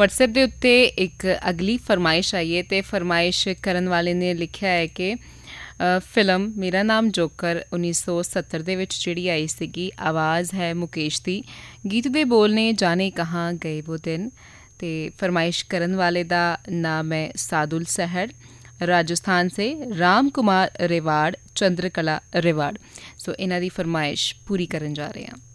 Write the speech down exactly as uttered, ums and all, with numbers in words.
WhatsApp ਦੇ ਉੱਤੇ ਇੱਕ ਅਗਲੀ ਫਰਮਾਇਸ਼ ਆਈ ਹੈ ਅਤੇ ਫਰਮਾਇਸ਼ ਕਰਨ ਵਾਲੇ ਨੇ ਲਿਖਿਆ ਹੈ ਕਿ ਫਿਲਮ ਮੇਰਾ ਨਾਮ ਜੋਕਰ ਉੱਨੀ ਸੌ ਸੱਤਰ ਦੇ ਵਿੱਚ ਜਿਹੜੀ ਆਈ ਸੀਗੀ, ਆਵਾਜ਼ ਹੈ ਮੁਕੇਸ਼ ਦੀ, ਗੀਤ ਦੇ ਬੋਲ ਨੇ ਜਾਣੇ ਕਹਾਂ ਗਏ ਵੋ ਦਿਨ। ਅਤੇ ਫਰਮਾਇਸ਼ ਕਰਨ ਵਾਲੇ ਦਾ ਨਾਮ ਹੈ ਸਾਦੁਲ ਸਹਿਰ, ਰਾਜਸਥਾਨ ਸੇ ਰਾਮ ਕੁਮਾਰ रेवाड़, चंद्रकला रेवाड़। सो इन्हां दी फरमाइश पूरी करन जा रहे हैं।